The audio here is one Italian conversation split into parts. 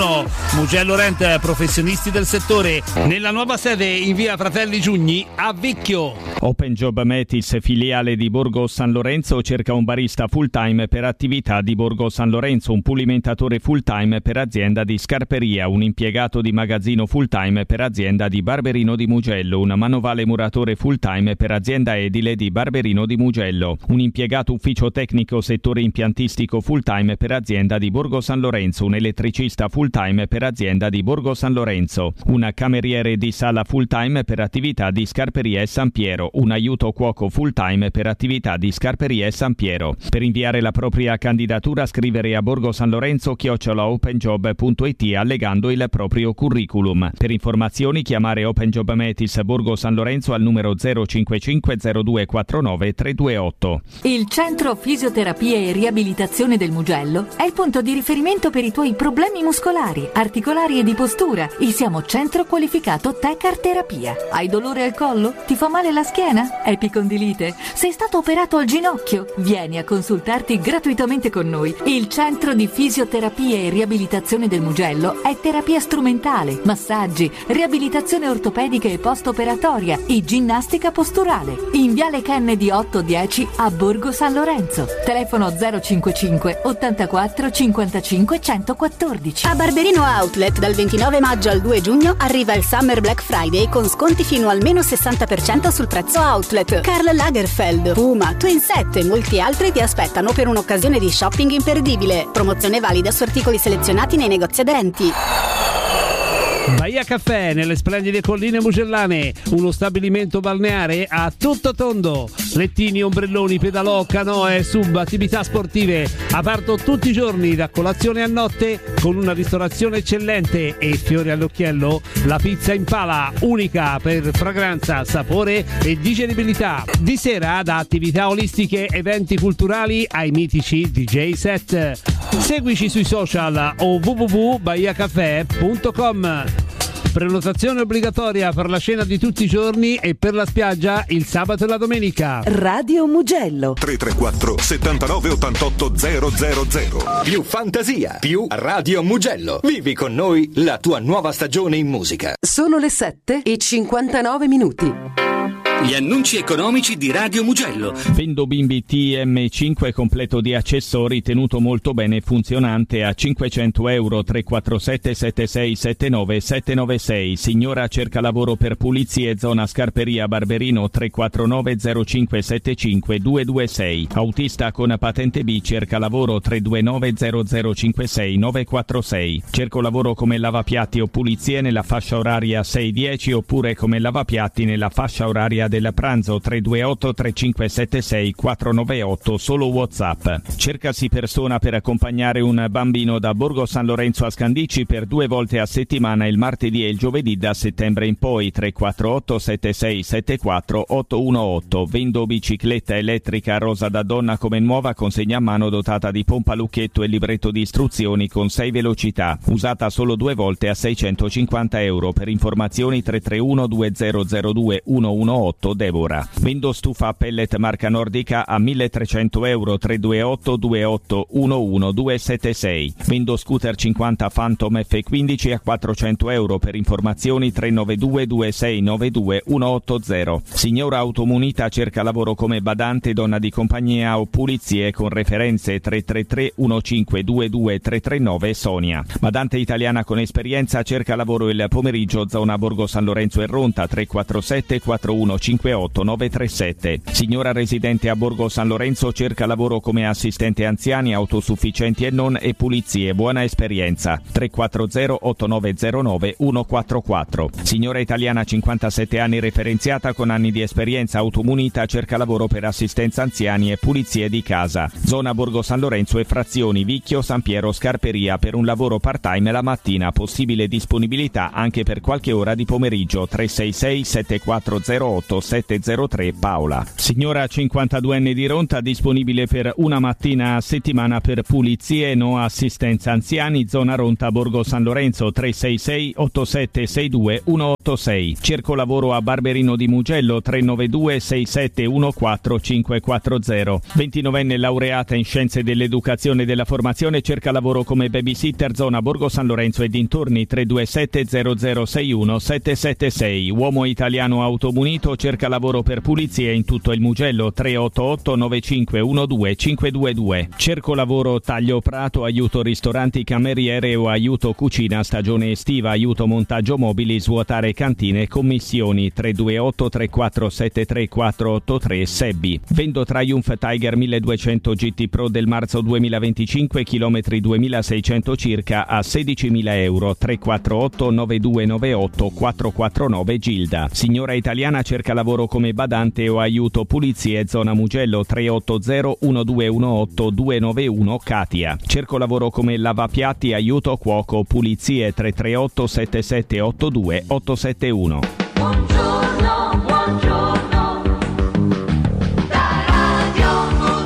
Mugello Rent, professionisti del settore, nella nuova sede in via Fratelli Giugni a Vicchio. Open Job Metis, filiale di Borgo San Lorenzo, cerca un barista full time per attività di Borgo San Lorenzo, un pulimentatore full time per azienda di scarperia, un impiegato di magazzino full time per azienda di Barberino di Mugello, un manovale muratore full time per azienda edile di Barberino di Mugello, un impiegato ufficio tecnico settore impiantistico full time per azienda di Borgo San Lorenzo, un elettricista full time per azienda di Borgo San Lorenzo, un cameriere di sala full time per attività di Scarperia e San Piero, un aiuto cuoco full time per attività di Scarperia e San Piero. Per inviare la propria candidatura scrivere a borgosanlorenzo@openjob.it allegando il proprio curriculum. Per informazioni chiamare Open Job Metis Borgo San Lorenzo al numero 055 0249 328. Il Centro Fisioterapia e Riabilitazione del Mugello è il punto di riferimento per i tuoi problemi muscolari, articolari e di postura. Il siamo centro qualificato Tecar Terapia. Hai dolore al collo? Ti fa male la schiena? Epicondilite? Sei stato operato al ginocchio? Vieni a consultarti gratuitamente con noi. Il Centro di Fisioterapia e Riabilitazione del Mugello è terapia strumentale, massaggi, riabilitazione ortopedica e post-operatoria e ginnastica posturale. In Viale Kennedy 810 a Borgo San Lorenzo. Telefono 055 84 55 114. A Barberino Outlet dal 29 maggio al 2 giugno arriva il Summer Black Friday con sconti fino al meno 60% sul prezzo outlet. Karl Lagerfeld, Puma, Twin Set e molti altri ti aspettano per un'occasione di shopping imperdibile. Promozione valida su articoli selezionati nei negozi aderenti. Bahia Caffè nelle splendide colline mugellane, uno stabilimento balneare a tutto tondo, lettini, ombrelloni, pedalò, canoe, sub, attività sportive, aperto tutti i giorni da colazione a notte con una ristorazione eccellente e fiori all'occhiello, la pizza in pala unica per fragranza, sapore e digeribilità. Di sera da attività olistiche, eventi culturali ai mitici DJ set. Seguici sui social o www.bahiacaffè.com. Prenotazione obbligatoria per la cena di tutti i giorni e per la spiaggia il sabato e la domenica. Radio Mugello 334 79 88 000. Più fantasia, più Radio Mugello. Vivi con noi la tua nuova stagione in musica. Sono le 7:59. Gli annunci economici di Radio Mugello. Vendo bimbi TM5 completo di accessori, tenuto molto bene e funzionante a €500. 347 76 79 796. Signora cerca lavoro per pulizie zona Scarperia Barberino 349 05 75 226. Autista con patente B cerca lavoro 329 0056 946. Cerco lavoro come lavapiatti o pulizie nella fascia oraria 6-10 oppure come lavapiatti nella fascia oraria del pranzo 328 3576 498 solo WhatsApp. Cercasi persona per accompagnare un bambino da Borgo San Lorenzo a Scandicci per 2 volte a settimana il martedì e il giovedì da settembre in poi 348 76 74 818. Vendo bicicletta elettrica rosa da donna come nuova, consegna a mano dotata di pompa lucchetto e libretto di istruzioni con 6 velocità, usata solo 2 volte a €650. Per informazioni 331 2002 118 Devora. Vendo stufa a pellet marca nordica a €1.300 328 28 11 276. Vendo scooter 50 Phantom F15 a €400. Per informazioni 392 2692 180. Signora automunita cerca lavoro come badante, donna di compagnia o pulizie con referenze 333 1522 339 Sonia. Badante italiana con esperienza cerca lavoro il pomeriggio zona Borgo San Lorenzo e Ronta 347 4158 937. Signora residente a Borgo San Lorenzo cerca lavoro come assistente anziani, autosufficienti e non e pulizie, buona esperienza 340 8909 144. Signora italiana 57 anni referenziata con anni di esperienza, automunita, cerca lavoro per assistenza anziani e pulizie di casa. Zona Borgo San Lorenzo e frazioni Vicchio, San Piero, Scarperia per un lavoro part-time la mattina, possibile disponibilità anche per qualche ora di pomeriggio 366 7408 703 Paola. Signora 52enne di Ronta, disponibile per una mattina a settimana per pulizie e no assistenza anziani, zona Ronta, Borgo San Lorenzo, 366 8762 186. Cerco lavoro a Barberino di Mugello, 392 6714 540. 29enne laureata in scienze dell'educazione e della formazione, cerca lavoro come babysitter, zona Borgo San Lorenzo e dintorni, 327 0061 776. Uomo italiano automunito, cerca lavoro per pulizie in tutto il Mugello, 388 9512 522. Cerco lavoro taglio prato, aiuto ristoranti, cameriere o aiuto cucina stagione estiva, aiuto montaggio mobili, svuotare cantine, commissioni, 328 3473 483 Sebbi. Vendo Triumph Tiger 1200 GT Pro del marzo 2025, chilometri 2600 circa, a 16.000 euro, 348 9298 449 Gilda. Signora italiana, cerca lavoro come badante o aiuto pulizie, zona Mugello, 380 1218 291 Katia. Cerco lavoro come lavapiatti, aiuto cuoco, pulizie, 338 7782 871. Buongiorno, buongiorno, da Radio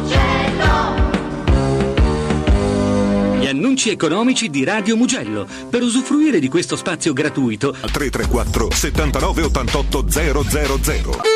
Mugello. Gli annunci economici di Radio Mugello. Per usufruire di questo spazio gratuito 334 79 88 000.